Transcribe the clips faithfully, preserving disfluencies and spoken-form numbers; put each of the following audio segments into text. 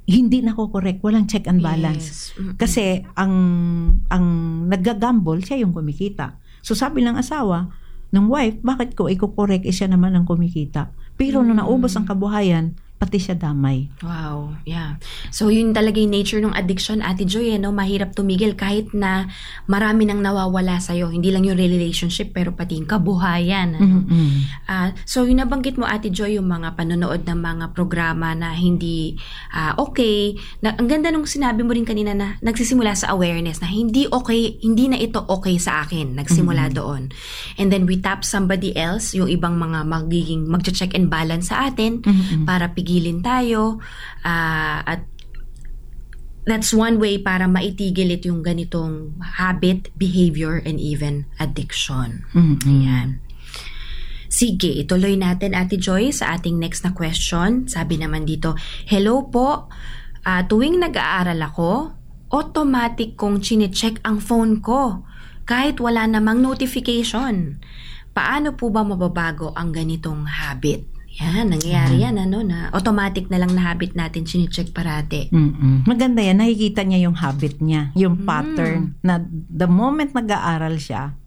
hindi nako-correct, walang check and balance. Yes. Mm-mm. Kasi ang ang nagga-gamble, siya yung kumikita. So sabi ng asawa, ng wife, bakit ko i-correct, eh, siya naman ang kumikita. Pero nung naubos ang kabuhayan, pati siya damay. Wow, yeah. So yun talaga yung nature ng addiction, Ate Joy, eh, no? Mahirap tumigil kahit na marami nang nawawala sa'yo. Hindi lang yung relationship, pero pati yung kabuhayan. Ano? Mm-hmm. Uh, so yung nabanggit mo, Ate Joy, yung mga panonood ng mga programa na hindi uh, okay. Na, ang ganda nung sinabi mo rin kanina na nagsisimula sa awareness na hindi okay, hindi na ito okay sa akin. Nagsimula mm-hmm. doon. And then we tap somebody else, yung ibang mga magiging magche-check and balance sa atin mm-hmm. para pigilin tayo uh, at that's one way para maitigil ito yung ganitong habit, behavior, and even addiction. Mm-hmm. Ayan. Sige, ituloy natin, Ate Joy, sa ating next na question. Sabi naman dito, hello po, uh, tuwing nag-aaral ako, automatic kong chine-check ang phone ko kahit wala namang notification. Paano po ba mababago ang ganitong habit? Yan, nangyayari yan, ano, na automatic na lang na habit natin, chine-check parate. Mm-mm. Maganda yan, nakikita niya yung habit niya, yung pattern, mm. na the moment nag-aaral siya,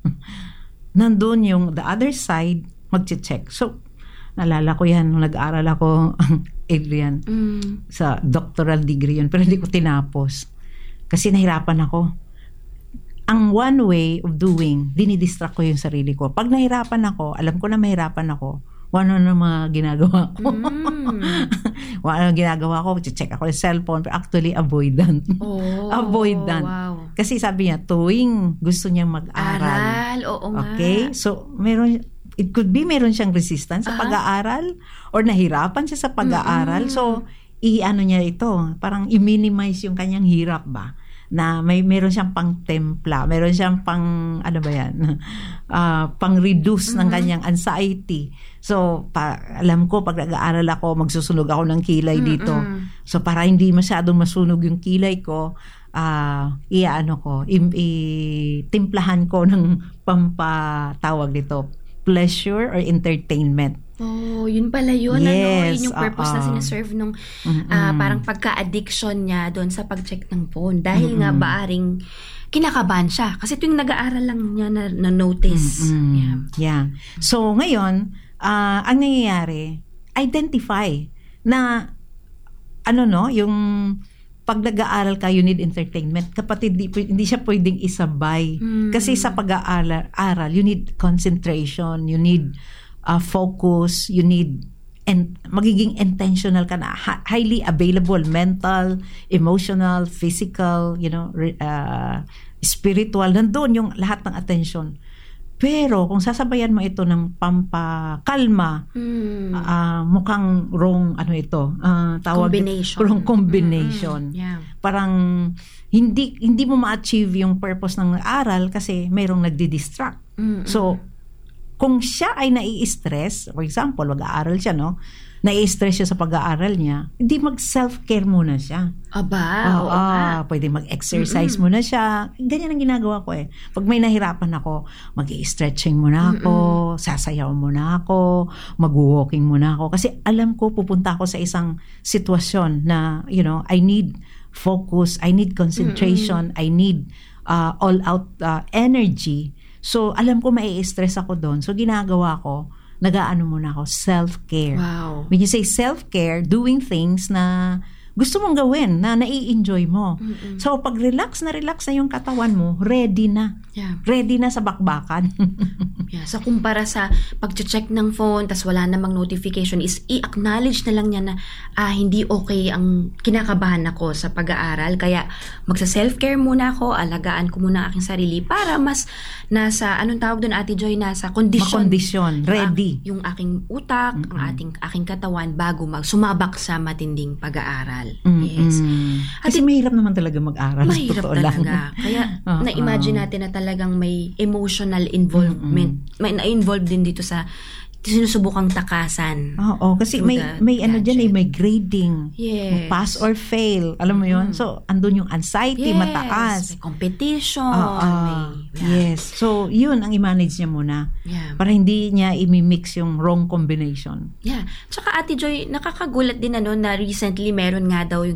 nandun yung the other side, mag-check. So, naalala ko yan, nung nag-aaral ako, Adrian, mm. sa doctoral degree yun, pero hindi ko tinapos. Kasi nahirapan ako. Ang one way of doing, dinidistract ko yung sarili ko. Pag nahirapan ako, alam ko na mahirapan ako, ano na mga ginagawa ko. Mm. ano ginagawa ko, check ako yung cellphone, pero actually avoidant. Oh, avoidant. Wow. Kasi sabi niya, tuwing gusto niyang mag-aral. Aral, oo nga. Okay? So, meron, it could be meron siyang resistance sa uh-huh. pag-aaral or nahirapan siya sa pag-aaral. Mm-hmm. So, i-ano niya ito, parang i-minimize yung kanyang hirap ba? Na may meron siyang pang-templa, meron siyang pang, ano ba yan, uh, pang-reduce mm-hmm. ng kanyang anxiety. So, pa, alam ko, pag nag-aaral ako, magsusunog ako ng kilay mm-hmm. dito. So, para hindi masyadong masunog yung kilay ko, uh, i-ano ko, i-timplahan ko ng pampatawag dito, pleasure or entertainment. Oh, yun pala yun. Yes, ano, yun yung purpose uh-uh. na sinaserve nung uh, parang pagka-addiction niya doon sa pag-check ng phone. Dahil mm-hmm. nga baaring kinakabahan siya. Kasi tuwing nag-aaral lang niya na, na notice. Mm-hmm. Yeah. yeah. So, ngayon, uh, ang nangyayari, identify na, ano no, yung pag nag-aaral ka, you need entertainment. Kapatid, hindi, hindi siya pwedeng isabay. Mm. Kasi sa pag-aaral, aral, you need concentration, you need Uh, focus, you need and magiging intentional ka na, ha- highly available, mental, emotional, physical, you know, uh, spiritual, nandun yung lahat ng attention. Pero kung sasabayan mo ito ng pampakalma, mm. uh, mukhang wrong ano ito, uh, tawag combination. Wrong combination. Mm-hmm. Yeah. Parang hindi hindi mo ma-achieve yung purpose ng aral kasi mayroong nagdi-distract. Mm-hmm. So kung siya ay nai-stress, for example, mag-aaral siya, no? Nai-stress siya sa pag-aaral niya, hindi mag-self-care muna siya. Aba, oo. oo nga. Pwede mag-exercise Mm-mm. muna siya. Ganyan ang ginagawa ko eh. Pag may nahirapan ako, mag-i-stretching muna ako, Mm-mm. sasayaw muna ako, mag-walking muna ako. Kasi alam ko, pupunta ako sa isang sitwasyon na, you know, I need focus, I need concentration, Mm-mm. I need uh, all-out uh, energy. So, alam ko mai-stress ako doon. So, ginagawa ko, nag-aano muna ako, self-care. Wow. When you say self-care, doing things na gusto mong gawin, na nai-enjoy mo. Mm-mm. So, pag relax na relax na yung katawan mo, ready na. Yeah. Ready na sa bakbakan. yeah. So, kumpara sa pag-check ng phone, tas wala namang notification, is i-acknowledge na lang niya na ah, hindi okay ang kinakabahan ako sa pag-aaral. Kaya, magsa-self-care muna ako, alagaan ko muna ang aking sarili para mas nasa, anong tawag doon, Ate Joy, nasa condition. Ma-condition, ready. Yung, yung aking utak, Mm-mm. ang ating aking katawan bago mag sumabak sa matinding pag-aaral. Mm-mm. Yes. Kasi mahirap naman talaga mag-aral. Mahirap talaga. Lang. Kaya, uh-huh. na-imagine natin na talagang may emotional involvement. Mm-hmm. May na-involve din dito sa sinusubukang takasan. Oo, kasi may may ano diyan eh, may grading. Yes. Pass or fail. Alam mo 'yon? Mm-hmm. So, andun yung anxiety, yes. mataas. May competition. Uh, uh, may, yeah. Yes. So, 'yun ang i-manage niya muna. Yeah. Para hindi niya i-mix yung wrong combination. Yeah. Tsaka Ate Joy, nakakagulat din ano na recently meron nga daw yung